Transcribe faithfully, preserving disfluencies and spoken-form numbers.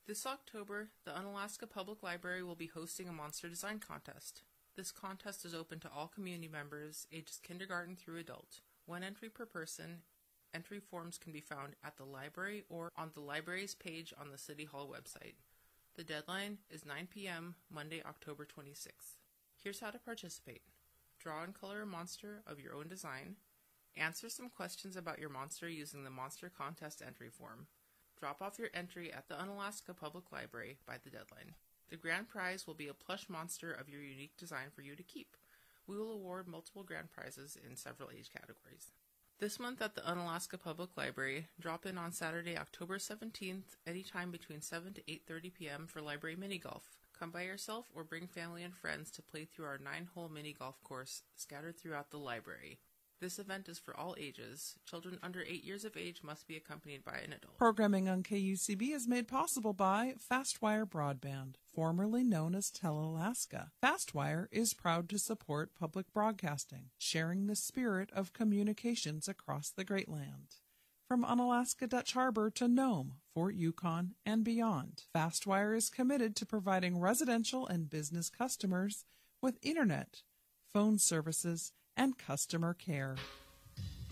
This October, the Unalaska Public Library will be hosting a monster design contest. This contest is open to all community members, ages kindergarten through adult. One entry per person. Entry forms can be found at the library or on the library's page on the City Hall website. The deadline is nine p m Monday, October twenty-sixth. Here's how to participate. Draw and color a monster of your own design. Answer some questions about your monster using the Monster Contest entry form. Drop off your entry at the Unalaska Public Library by the deadline. The grand prize will be a plush monster of your unique design for you to keep. We will award multiple grand prizes in several age categories. This month at the Unalaska Public Library, drop in on Saturday, October seventeenth, anytime between seven to eight thirty p m for library mini golf. Come by yourself or bring family and friends to play through our nine-hole mini golf course scattered throughout the library. This event is for all ages. Children under eight years of age must be accompanied by an adult. Programming on K U C B is made possible by Fastwire Broadband, formerly known as Telalaska. Fastwire is proud to support public broadcasting, sharing the spirit of communications across the Great Land. From Unalaska Dutch Harbor to Nome, Fort Yukon, and beyond, Fastwire is committed to providing residential and business customers with internet, phone services, and customer care.